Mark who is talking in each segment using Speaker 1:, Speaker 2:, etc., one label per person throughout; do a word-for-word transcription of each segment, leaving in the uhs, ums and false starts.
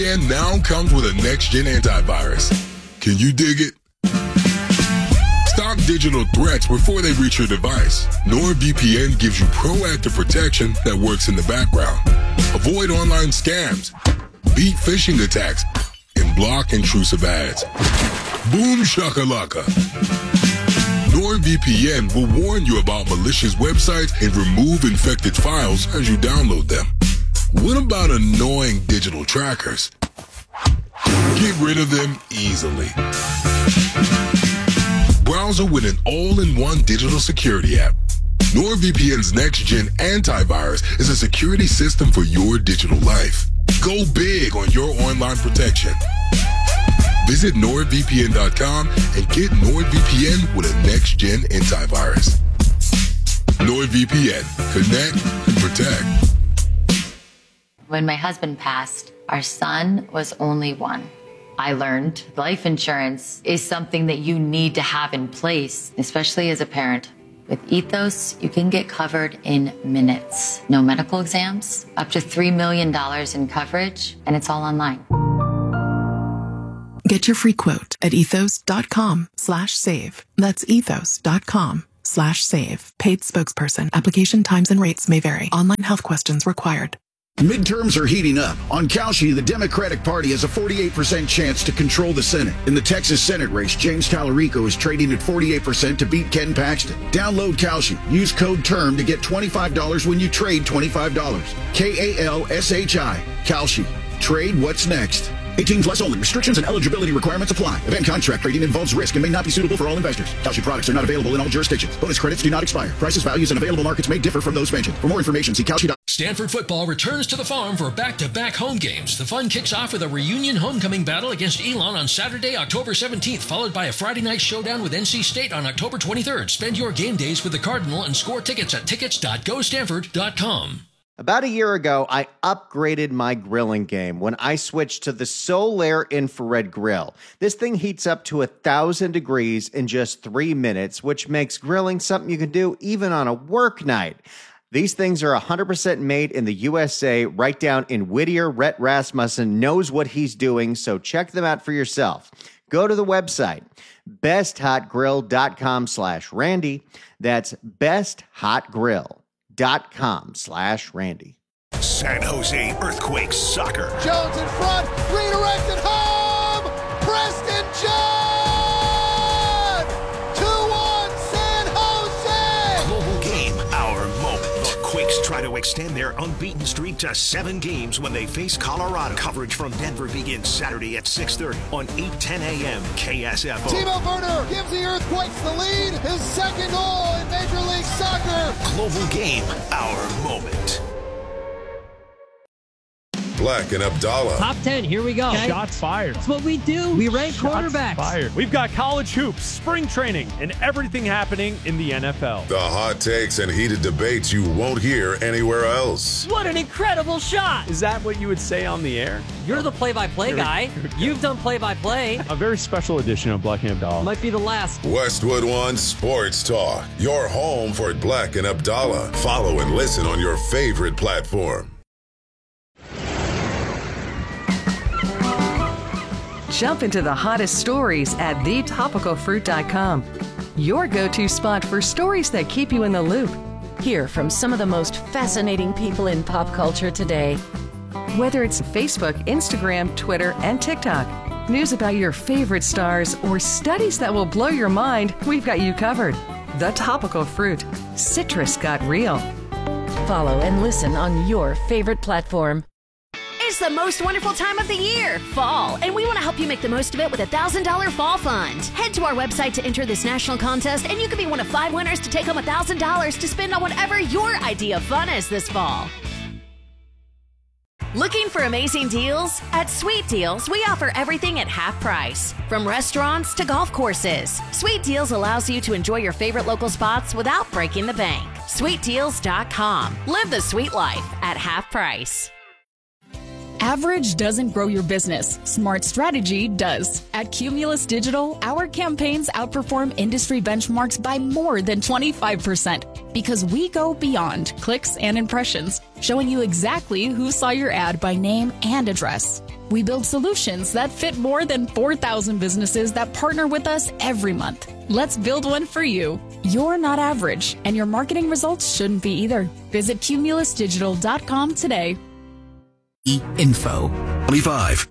Speaker 1: And now comes with a next-gen antivirus. Can you dig it? Stop digital threats before they reach your device. NordVPN gives you proactive protection that works in the background. Avoid online scams, beat phishing attacks, and block intrusive ads. Boom shakalaka. NordVPN will warn you about malicious websites and remove infected files as you download them. What about annoying digital trackers? Get rid of them easily. Browser with an all-in-one digital security app. NordVPN's next-gen antivirus is a security system for your digital life. Go big on your online protection. Visit nord V P N dot com and get NordVPN with a next-gen antivirus. NordVPN. Connect and protect.
Speaker 2: When my husband passed, our son was only one. I learned life insurance is something that you need to have in place, especially as a parent. With Ethos, you can get covered in minutes. No medical exams, up to three million dollars in coverage, and it's all online.
Speaker 3: Get your free quote at ethos.com slash save. That's ethos.com slash save. Paid spokesperson. Application times and rates may vary. Online health questions required.
Speaker 4: Midterms are heating up. On Kalshi, the Democratic Party has a forty-eight percent chance to control the Senate. In the Texas Senate race, James Talarico is trading at forty-eight percent to beat Ken Paxton. Download Kalshi. Use code TERM to get twenty-five dollars when you trade twenty-five dollars. K A L S H I. Kalshi. Trade what's next. eighteen plus only. Restrictions and eligibility requirements apply. Event contract trading involves risk and may not be suitable for all investors. Kalshi products are not available in all jurisdictions. Bonus credits do not expire. Prices, values, and available markets may differ from those mentioned. For more information, see Kalshi.
Speaker 5: Stanford football returns to the farm for back-to-back home games. The fun kicks off with a reunion homecoming battle against Elon on Saturday, October seventeenth, followed by a Friday night showdown with N C State on October twenty-third. Spend your game days with the Cardinal and score tickets at tickets dot go stanford dot com.
Speaker 6: About a year ago, I upgraded my grilling game when I switched to the Solaire infrared grill. This thing heats up to one thousand degrees in just three minutes, which makes grilling something you can do even on a work night. These things are one hundred percent made in the U S A, right down in Whittier. Rhett Rasmussen knows what he's doing, so check them out for yourself. Go to the website, besthotgrill.com slash Randy. That's besthotgrill.com slash Randy.
Speaker 7: San Jose Earthquakes soccer.
Speaker 8: Jones in front, redirected home! Preston John! two one San Jose!
Speaker 7: Global game, our moment. The Quakes try to extend their unbeaten streak to seven games when they face Colorado. Coverage from Denver begins Saturday at six thirty on eight ten a.m. K S F O.
Speaker 8: Timo Werner gives the Earthquakes the lead. His second goal in Major League Soccer.
Speaker 7: Global game, our moment.
Speaker 9: Black and Abdallah.
Speaker 10: Top ten, here we go.
Speaker 11: Okay. Shots fired.
Speaker 10: That's what we do. We rank
Speaker 11: Shots
Speaker 10: quarterbacks.
Speaker 11: Fired. We've got college hoops, spring training, and everything happening in the N F L.
Speaker 9: The hot takes and heated debates you won't hear anywhere else.
Speaker 10: What an incredible shot.
Speaker 11: Is that what you would say on the air?
Speaker 10: You're the play-by-play guy. You've done play-by-play.
Speaker 11: A very special edition of Black and Abdallah.
Speaker 10: Might be the last.
Speaker 9: Westwood One Sports Talk. Your home for Black and Abdallah. Follow and listen on your favorite platform.
Speaker 12: Jump into the hottest stories at the topical fruit dot com. Your go-to spot for stories that keep you in the loop. Hear from some of the most fascinating people in pop culture today. Whether it's Facebook, Instagram, Twitter, and TikTok, news about your favorite stars, or studies that will blow your mind, we've got you covered. The Topical Fruit. Citrus got real.
Speaker 13: Follow and listen on your favorite platform.
Speaker 14: It's the most wonderful time of the year, fall, and we want to help you make the most of it with a one thousand dollars Fall Fund. Head to our website to enter this national contest, and you could be one of five winners to take home one thousand dollars to spend on whatever your idea of fun is this fall. Looking for amazing deals? At Sweet Deals, we offer everything at half price. From restaurants to golf courses, Sweet Deals allows you to enjoy your favorite local spots without breaking the bank. sweet deals dot com. Live the sweet life at half price.
Speaker 15: Average doesn't grow your business. Smart strategy does. At Cumulus Digital, our campaigns outperform industry benchmarks by more than twenty-five percent because we go beyond clicks and impressions, showing you exactly who saw your ad by name and address. We build solutions that fit more than four thousand businesses that partner with us every month. Let's build one for you. You're not average, and your marketing results shouldn't be either. Visit cumulus digital dot com today.
Speaker 16: Info. twenty-five.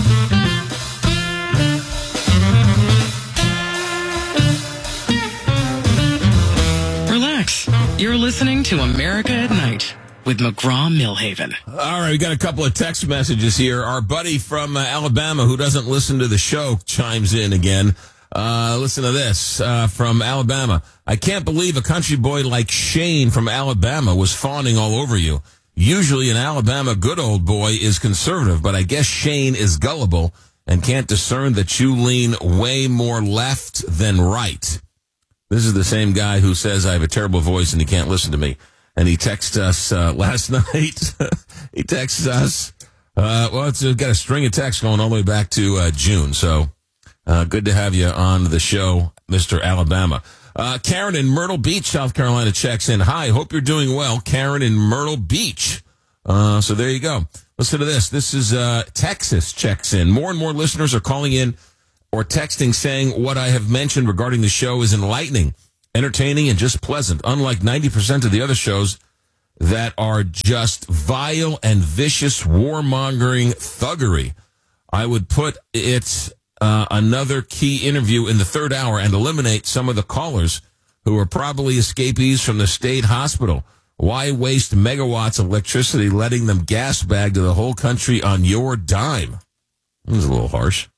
Speaker 17: Relax. You're listening to America at Night with McGraw-Millhaven.
Speaker 18: All right, we got a couple of text messages here. Our buddy from uh, Alabama who doesn't listen to the show chimes in again. Uh, listen to this uh, from Alabama. I can't believe a country boy like Shane from Alabama was fawning all over you. Usually an Alabama good old boy is conservative, but I guess Shane is gullible and can't discern that you lean way more left than right. This is the same guy who says I have a terrible voice and he can't listen to me. And he texted us uh, last night. He texted us. Uh, well, it's uh, got a string of texts going all the way back to uh, June. So uh, good to have you on the show, Mister Alabama. Uh, Karen in Myrtle Beach, South Carolina checks in. Hi, hope you're doing well. Karen in Myrtle Beach. Uh, so there you go. Listen to this. This is uh, Texas checks in. More and more listeners are calling in or texting saying what I have mentioned regarding the show is enlightening, entertaining, and just pleasant, unlike ninety percent of the other shows that are just vile and vicious warmongering thuggery. I would put it uh, another key interview in the third hour and eliminate some of the callers who are probably escapees from the state hospital. Why waste megawatts of electricity letting them gas bag to the whole country on your dime? This is a little harsh.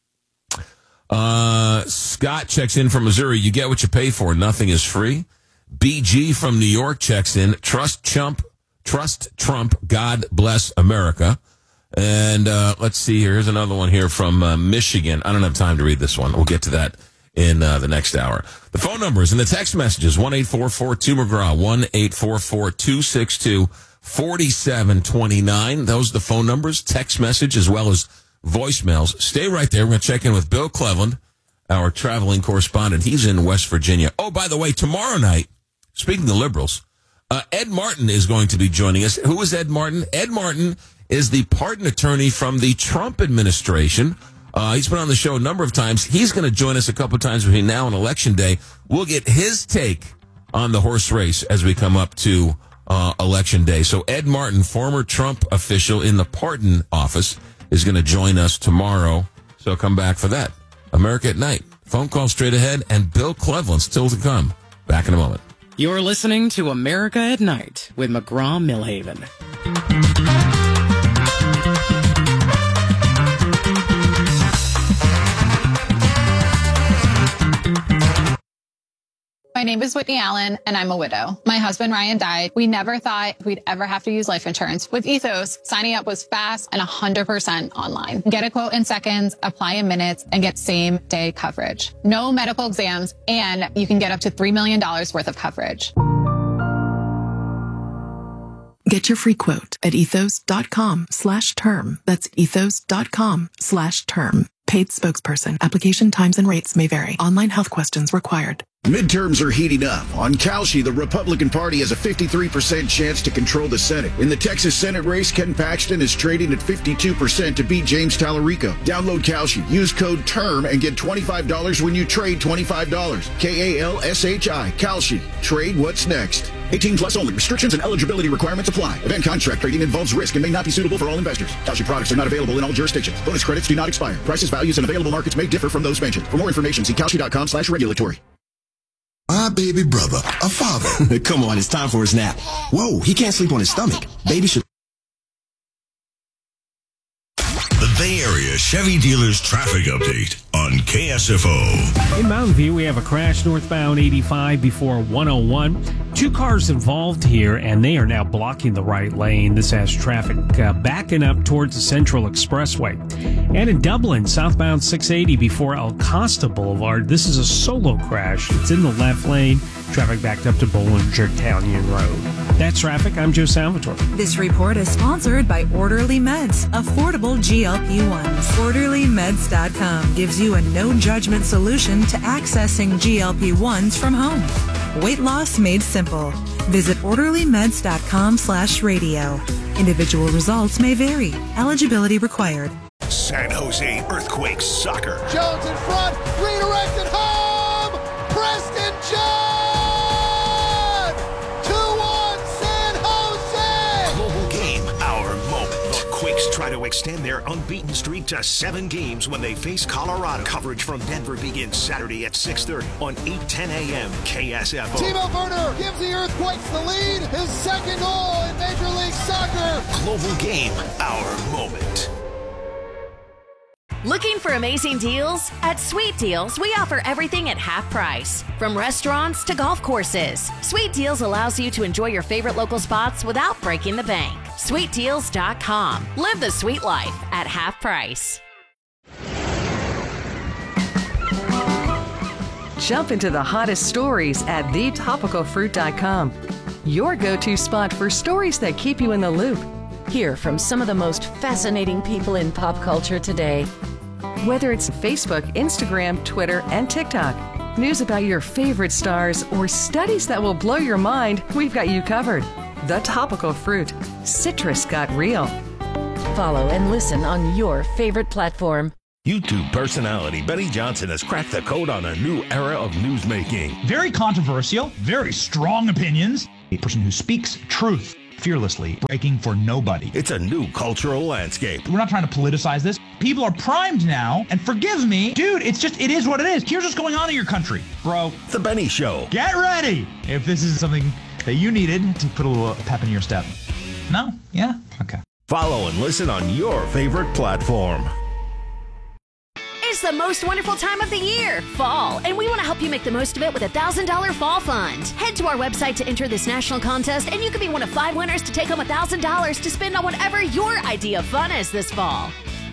Speaker 18: Uh, Scott checks in from Missouri. You get what you pay for. Nothing is free. B G from New York checks in. Trust Trump. Trust Trump. God bless America. And uh, let's see here. Here's another one here from uh, Michigan. I don't have time to read this one. We'll get to that in uh, the next hour. The phone numbers and the text messages, one eight four four two McGraw, one eight four four two six two four seven two nine. Those are the phone numbers, text message, as well as voicemails. Stay right there. We're going to check in with Bill Cleveland, our traveling correspondent. He's in West Virginia. Oh, by the way, tomorrow night, speaking of liberals, uh, Ed Martin is going to be joining us. Who is Ed Martin? Ed Martin is the pardon attorney from the Trump administration. Uh, he's been on the show a number of times. He's going to join us a couple times between now and Election Day. We'll get his take on the horse race as we come up to uh, Election Day. So Ed Martin, former Trump official in the pardon office, is going to join us tomorrow. So come back for that. America at Night. Phone call straight ahead, and Bill Cleveland still to come. Back in a moment.
Speaker 17: You're listening to America at Night with McGraw-Millhaven.
Speaker 19: My name is Whitney Allen, and I'm a widow. My husband, Ryan, died. We never thought we'd ever have to use life insurance. With Ethos, signing up was fast and one hundred percent online. Get a quote in seconds, apply in minutes, and get same-day coverage. No medical exams, and you can get up to three million dollars worth of coverage.
Speaker 3: Get your free quote at ethos.com slash term. That's ethos.com slash term. Paid spokesperson. Application times and rates may vary. Online health questions required.
Speaker 4: Midterms are heating up. On Kalshi, the Republican Party has a fifty-three percent chance to control the Senate. In the Texas Senate race, Ken Paxton is trading at fifty-two percent to beat James Tallarico. Download Kalshi. Use code TERM and get twenty-five dollars when you trade twenty-five dollars. K A L S H I. Kalshi. Trade what's next. eighteen plus only. Restrictions and eligibility requirements apply. Event contract trading involves risk and may not be suitable for all investors. Kalshi products are not available in all jurisdictions. Bonus credits do not expire. Prices, values, and available markets may differ from those mentioned. For more information, see Kalshi.com slash regulatory.
Speaker 20: My baby brother, a father. Come on, it's time for his nap. Whoa, he can't sleep on his stomach. Baby should...
Speaker 21: The Bay Area Chevy Dealers Traffic Update on K S F O.
Speaker 22: In Mountain View, we have a crash northbound eighty-five before one oh one. Two cars involved here, and they are now blocking the right lane. This has traffic uh, backing up towards the Central Expressway. And in Dublin, southbound six eighty before El Costa Boulevard, this is a solo crash. It's in the left lane. Traffic backed up to Bollinger Canyon Road. That's traffic. I'm Joe Salvatore.
Speaker 23: This report is sponsored by Orderly Meds, affordable G L P ones. Orderly Meds dot com gives you a no-judgment solution to accessing G L P ones from home. Weight loss made simple. Visit Orderly Meds dot com slash radio. Individual results may vary. Eligibility required.
Speaker 7: San Jose Earthquakes soccer.
Speaker 8: Jones in front, redirected home! Preston John! two one San Jose!
Speaker 7: Global game, our moment. The Quakes try to extend their unbeaten streak to seven games when they face Colorado. Coverage from Denver begins Saturday at six thirty on eight ten a.m. K S F O.
Speaker 8: Timo Werner gives the Earthquakes the lead. His second goal in Major League Soccer.
Speaker 7: Global game, our moment.
Speaker 14: Looking for amazing deals? At Sweet Deals, we offer everything at half price. From restaurants to golf courses, Sweet Deals allows you to enjoy your favorite local spots without breaking the bank. sweet deals dot com. Live the sweet life at half price.
Speaker 12: Jump into the hottest stories at the topical fruit dot com. Your go-to spot for stories that keep you in the loop.
Speaker 13: Hear from some of the most fascinating people in pop culture today.
Speaker 12: Whether it's Facebook, Instagram, Twitter, and TikTok, news about your favorite stars, or studies that will blow your mind, we've got you covered. The Topical Fruit. Citrus got real.
Speaker 13: Follow and listen on your favorite platform.
Speaker 1: YouTube personality Betty Johnson has cracked the code on a new era of newsmaking.
Speaker 2: Very controversial, very strong opinions. A person who speaks truth fearlessly, breaking for nobody.
Speaker 1: It's a new cultural landscape.
Speaker 2: We're not trying to politicize this. People are primed now, and forgive me, dude, it's just, it is what it is. Here's what's going on in your country, bro.
Speaker 1: The Benny Show.
Speaker 2: Get ready if this is something that you needed to put a little pep in your step. No? Yeah? Okay.
Speaker 1: Follow and listen on your favorite platform.
Speaker 14: It's the most wonderful time of the year, fall, and we want to help you make the most of it with a one thousand dollars Fall Fund. Head to our website to enter this national contest, and you could be one of five winners to take home one thousand dollars to spend on whatever your idea of fun is this fall.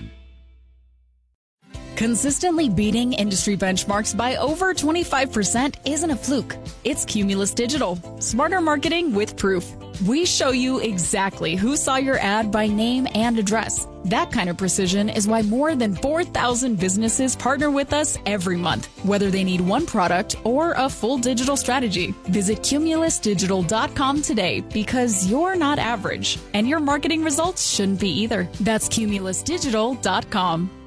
Speaker 15: Consistently beating industry benchmarks by over twenty-five percent isn't a fluke. It's Cumulus Digital. Smarter marketing with proof. We show you exactly who saw your ad by name and address. That kind of precision is why more than four thousand businesses partner with us every month, whether they need one product or a full digital strategy. Visit cumulus digital dot com today because you're not average, and your marketing results shouldn't be either. That's cumulus digital dot com.